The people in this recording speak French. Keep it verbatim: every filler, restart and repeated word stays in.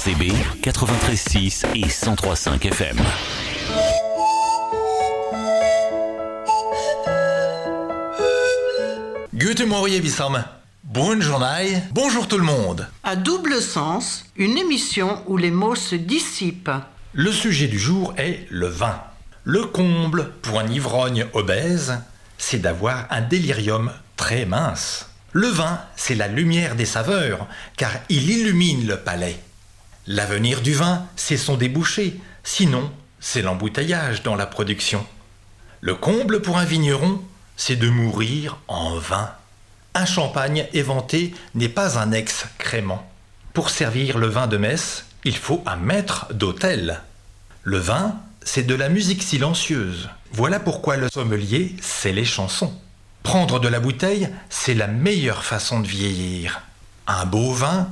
C B quatre-vingt-treize six et cent trois cinq F M. Guten Morgen zusammen. Bonne journée. Bonjour tout le monde. À double sens, une émission où les mots se dissipent. Le sujet du jour est le vin. Le comble pour un ivrogne obèse, c'est d'avoir un délirium très mince. Le vin, c'est la lumière des saveurs, car il illumine le palais. L'avenir du vin, c'est son débouché, sinon, c'est l'embouteillage dans la production. Le comble pour un vigneron, c'est de mourir en vain. Un champagne éventé n'est pas un ex-crément. Pour servir le vin de messe, il faut un maître d'hôtel. Le vin, c'est de la musique silencieuse. Voilà pourquoi le sommelier, c'est les chansons. Prendre de la bouteille, c'est la meilleure façon de vieillir. Un beau vin,